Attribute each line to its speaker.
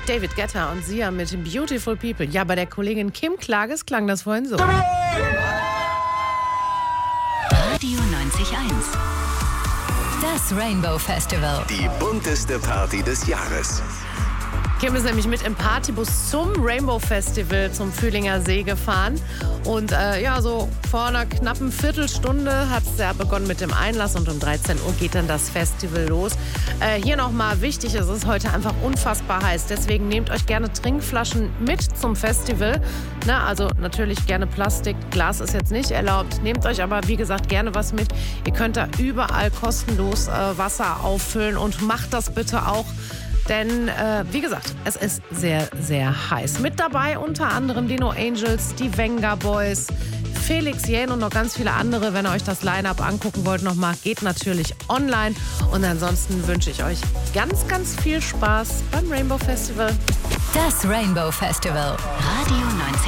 Speaker 1: David Guetta und Sia mit Beautiful People. Ja, bei der Kollegin Kim Klages klang das vorhin so.
Speaker 2: Radio 90.1. Das Rainbow Festival.
Speaker 3: Die bunteste Party des Jahres.
Speaker 1: Kim ist nämlich mit im Partybus zum Rainbow Festival zum Fühlinger See gefahren. Und so vor einer knappen Viertelstunde hat es ja begonnen mit dem Einlass und um 13 Uhr geht dann das Festival los. Hier nochmal wichtig, es ist heute einfach unfassbar heiß. Deswegen nehmt euch gerne Trinkflaschen mit zum Festival. Also natürlich gerne Plastik, Glas ist jetzt nicht erlaubt. Nehmt euch aber, wie gesagt, gerne was mit. Ihr könnt da überall kostenlos Wasser auffüllen und macht das bitte auch. Denn, wie gesagt, es ist sehr, sehr heiß. Mit dabei unter anderem die No Angels, die Venga Boys, Felix Jähn und noch ganz viele andere. Wenn ihr euch das Line-Up angucken wollt nochmal, geht natürlich online. Und ansonsten wünsche ich euch ganz, ganz viel Spaß beim Rainbow Festival.
Speaker 2: Das Rainbow Festival. Radio 90.1.